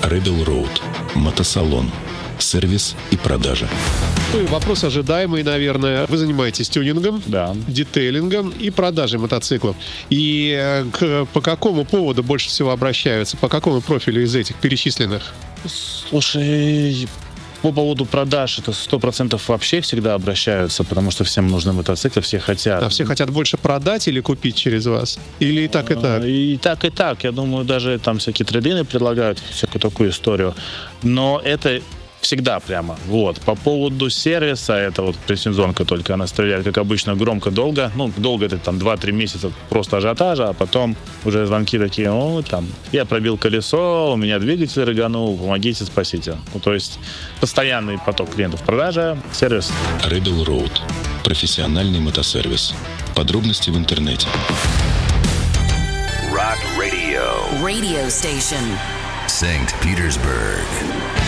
Rebel Road. Мотосалон. Сервис и продажа. Ну и вопрос ожидаемый, наверное. Вы занимаетесь тюнингом, Да. детейлингом и продажей мотоциклов. И по какому поводу больше всего обращаются? По какому профилю из этих перечисленных? Слушай, по поводу продаж, это 100% вообще всегда обращаются, потому что всем нужны мотоциклы, все хотят. А все хотят больше продать или купить через вас? Или и так, и так? И так, и так. Я думаю, даже там всякие трейдины предлагают, всякую такую историю. Но это всегда прямо. Вот. По поводу сервиса, это вот предсезонка только, она стреляет, как обычно, громко, долго. Ну, долго это там 2-3 месяца просто ажиотажа, а потом уже звонки такие, там, я пробил колесо, у меня двигатель рыганул, помогите, спасите. Ну, то есть постоянный поток клиентов, продажа, сервис. Rebel Road. Профессиональный мотосервис. Подробности в интернете. Rock Radio. Radio station. St. Petersburg.